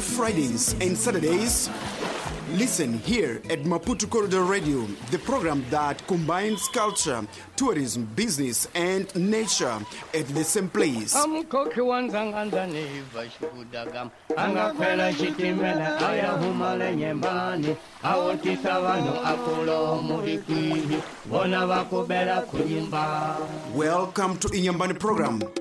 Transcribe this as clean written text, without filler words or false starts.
Fridays and Saturdays. Listen here at Maputo Corridor Radio, the program that combines culture, tourism, business, and nature at the same place. Welcome to Inyambani program.